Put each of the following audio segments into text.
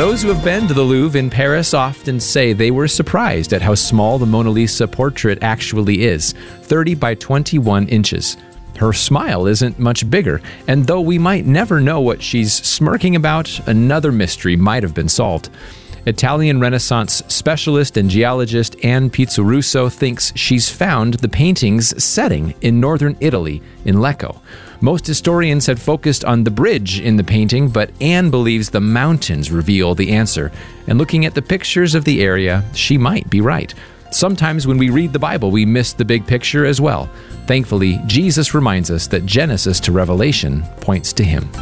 Those who have been to the Louvre in Paris often say they were surprised at how small the Mona Lisa portrait actually is, 30 by 21 inches. Her smile isn't much bigger, and though we might never know what she's smirking about, another mystery might have been solved. Italian Renaissance specialist and geologist Anne Pizzarusso thinks she's found the painting's setting in northern Italy, in Lecco. Most historians had focused on the bridge in the painting, but Anne believes the mountains reveal the answer. And looking at the pictures of the area, she might be right. Sometimes when we read the Bible, we miss the big picture as well. Thankfully, Jesus reminds us that Genesis to Revelation points to him.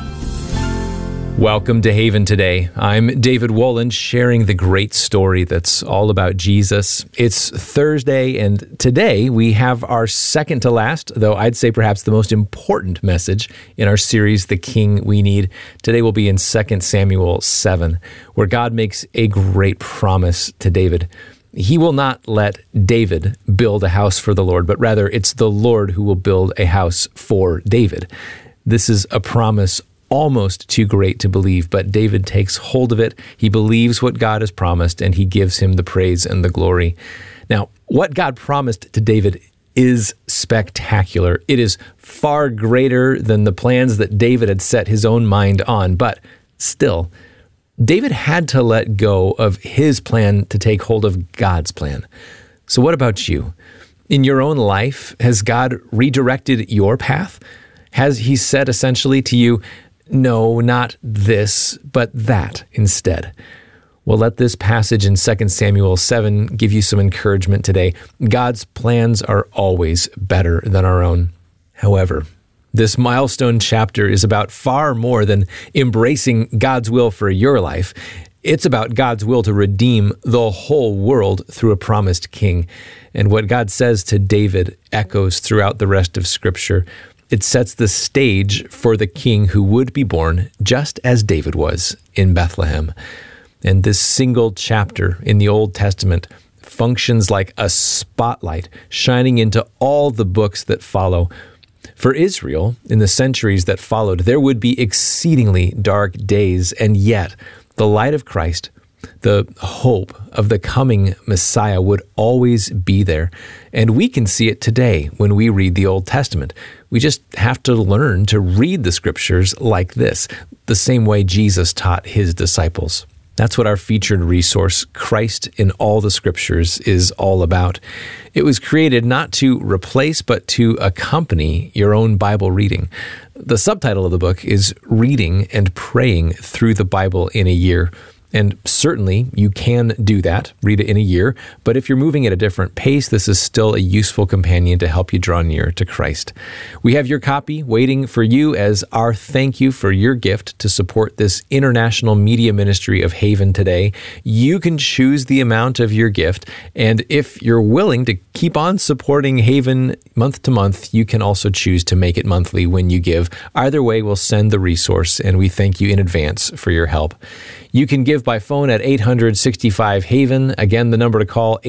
Welcome to Haven Today. I'm David Wolin, sharing the great story that's all about Jesus. It's Thursday, and today we have our second to last, though I'd say perhaps the most important message in our series, The King We Need. Today we'll be in 2 Samuel 7, where God makes a great promise to David. He will not let David build a house for the Lord, but rather it's the Lord who will build a house for David. This is a promise almost too great to believe, but David takes hold of it. He believes what God has promised, and he gives him the praise and the glory. Now, what God promised to David is spectacular. It is far greater than the plans that David had set his own mind on, but still, David had to let go of his plan to take hold of God's plan. So what about you? In your own life, has God redirected your path? Has he said essentially to you, no, not this, but that instead? Well, let this passage in 2 Samuel 7 give you some encouragement today. God's plans are always better than our own. However, this milestone chapter is about far more than embracing God's will for your life. It's about God's will to redeem the whole world through a promised king. And what God says to David echoes throughout the rest of Scripture. It sets the stage for the king who would be born just as David was in Bethlehem. And this single chapter in the Old Testament functions like a spotlight shining into all the books that follow. For Israel, in the centuries that followed, there would be exceedingly dark days, and yet the light of Christ, the hope of the coming Messiah, would always be there. And we can see it today when we read the Old Testament. We just have to learn to read the Scriptures like this, the same way Jesus taught his disciples. That's what our featured resource, Christ in All the Scriptures, is all about. It was created not to replace, but to accompany your own Bible reading. The subtitle of the book is Reading and Praying Through the Bible in a Year. And certainly you can do that, read it in a year, but if you're moving at a different pace, this is still a useful companion to help you draw near to Christ. We have your copy waiting for you as our thank you for your gift to support this international media ministry of Haven Today. You can choose the amount of your gift, and if you're willing to keep on supporting Haven month to month, you can also choose to make it monthly when you give. Either way, we'll send the resource, and we thank you in advance for your help. You can give by phone at 800-65-HAVEN. Again, the number to call,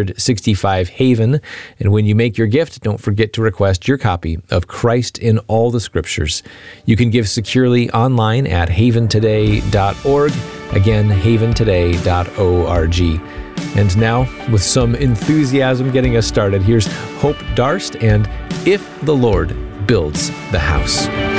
800-65-HAVEN. And when you make your gift, don't forget to request your copy of Christ in All the Scriptures. You can give securely online at haventoday.org. Again, haventoday.org. And now, with some enthusiasm getting us started, here's Hope Darst and If the Lord Builds the House.